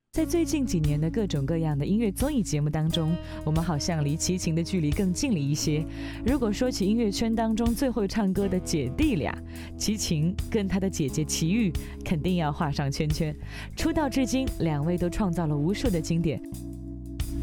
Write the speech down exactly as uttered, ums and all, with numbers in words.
在最近几年的各种各样的音乐综艺节目当中，我们好像离齐秦的距离更近了一些。如果说起音乐圈当中最会唱歌的姐弟俩，齐秦跟他的姐姐齐豫肯定要画上圈圈。出道至今，两位都创造了无数的经典。